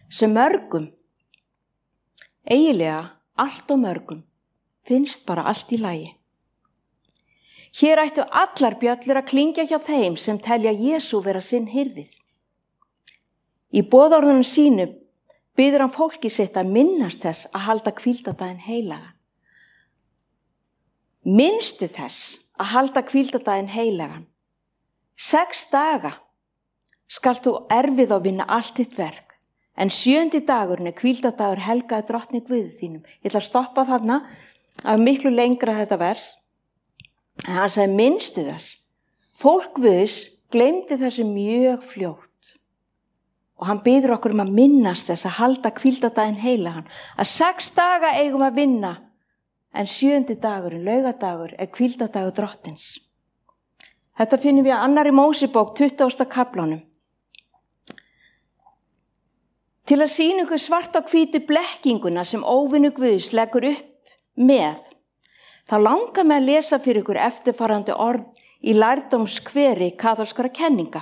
sem mörgum, eiginlega allt og mörgum, finnst bara allt í lagi. Hér ættu allar bjöllur að klingja hjá þeim sem telja Jesú vera sinn hirðir. Í boðorðunum sínu biður hann fólki sitt að minnast þess að halda hvíldardaginn heilagan. Minnstu þess að halda hvíldardaginn heilagan. 6 daga skalt þú erfið og vinna allt þitt verk, en 7. dagurinn er hvíldardagur helgaður drottni Guði þínum. Ég ætla að stoppa þarna af miklu lengra þetta vers. En hann sagði minnstu þess. Fólk Guðs gleymdi þessu mjög fljótt. Og hann biður okkur að minnast þess að halda hvíldardaginn heilagan. Að 6 daga eigum að vinna, en 7. dagurinn, laugadagur, er hvíldardagur drottins. Þetta finnum við að 2. Mósebók 20. kaflanum. Til að sýna ykkur svart á hvítu blekkinguna sem óvinur Guðs leggur upp með, þá langar mig að lesa fyrir ykkur eftirfarandi orð í lærdómskveri kaþólskra kenninga.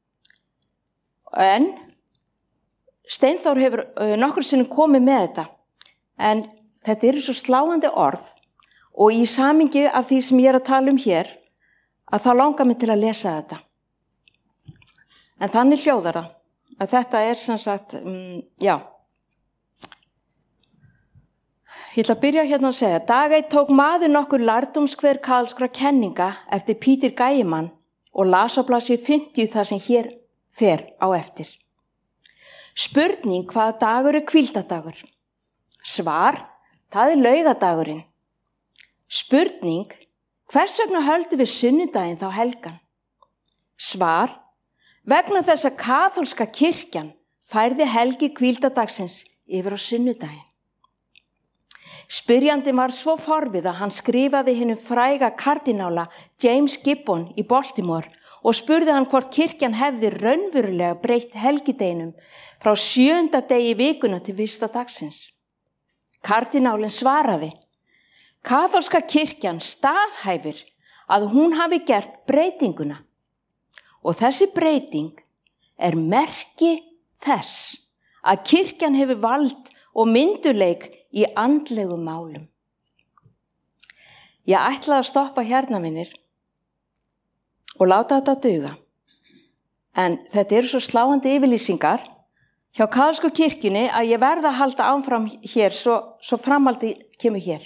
En Steinþór hefur nokkur sinnum komið með þetta, en þetta eru svo sláandi orð og í samhengi af því sem ég er að tala um hér, að þá langar mig til að lesa þetta. En þannig hljóðar það. Að þetta er sem sagt, Ég ætla að byrja hérna að segja. Dag 1 tók maður nokkur lærdómskver kaþólskra kenninga eftir Peter Gæimann og las á blaðsíðu 50 það sem hér fer á eftir. Spurning: hvaða dagur er hvíldardagur? Svar: það er laugadagurinn. Spurning: hvers vegna höldum við sunnudaginn þá helgan? Svar: vegna þess að kaþólska kirkjan færði helgi hvíldardagsins yfir á sunnudaginn. Spyrjandi var svo forvið að hann skrifaði hinum fræga kardinála James Gibbon í Baltimore og spurði hann hvort kirkjan hefði raunverulega breytt helgideginum frá 7. degi vikuna til 1. dagsins. Kardinálinn svaraði: kaþólska kirkjan staðhæfir að hún hafi gert breytinguna. Og þessi breyting er merki þess að kirkjan hefur vald og myndugleik í andlegum málum. Ég ætlaði að stoppa hérna vinir og láta þetta duga. En þetta eru svo sláandi yfirlýsingar hjá kaþólsku kirkjunni að ég verð að halda áfram hér svo framhaldi kemur hér.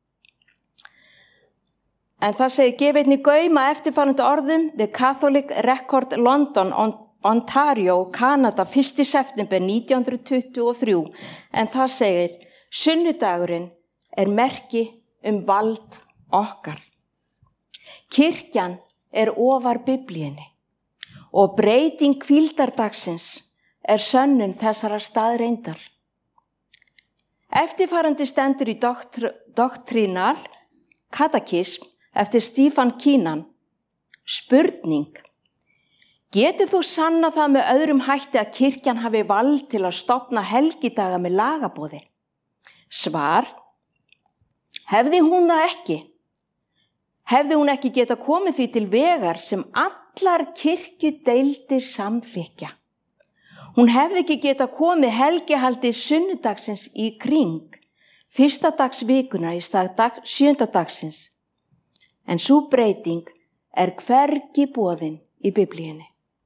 En það segir: gef einnig gaum að eftirfarandi orðum: The Catholic Record London, Ontario, Kanada, 1. september 1923. En það segir: sunnudagurinn er merki vald okkar. Kirkjan er ofar Biblíunni og breyting hvíldardagsins er sönnun þessara staðreyndar. Eftirfarandi stendur í Doctrinal Catechism eftir Stephen Keenan. Spurning: getur þú sannað það með öðrum hætti að kirkjan hafi vald til að stofna helgidaga með lagaboði? Svar: hefði hún það ekki? Hefði hún ekki geta komið því til vegar sem allar kirkjudeildir samþykkja? Hún hefði ekki geta komið helgihaldi sunnudagsins í kring 1. dags vikuna í stað 7. dagsins. En sú breyting er hvergi boðin í Biblíunni.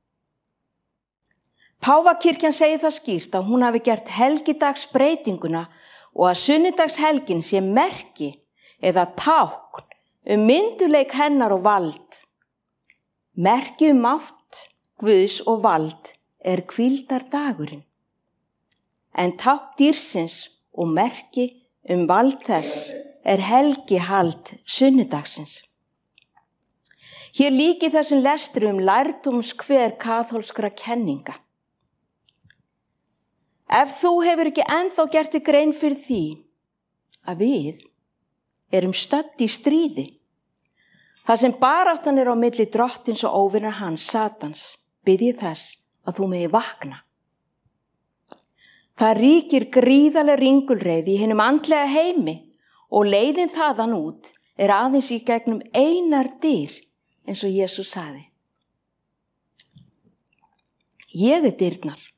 Páfakirkjan segir það skýrt að hún hafi gert helgidagsbreytinguna og að sunnudagshelgin sé merki eða tákn myndugleik hennar og vald. Merki mátt Guðs og vald er hvíldardagurinn. En tákn dýrsins og merki vald þess er helgihald sunnudagsins. Hér líki þessum lestri lærdómskver kaþólskra kenninga. Ef þú hefur ekki ennþá gert þér grein fyrir því að við erum stödd í stríði, þar sem baráttan er á milli drottins og óvinar hans, Satans, bið ég þess að þú megi vakna. Það ríkir gríðarleg ringulreið í hinum andlega heimi og leiðin þaðan út er aðeins í gegnum einar dyr, eins og Jesús sagði. Ég er dyrnar.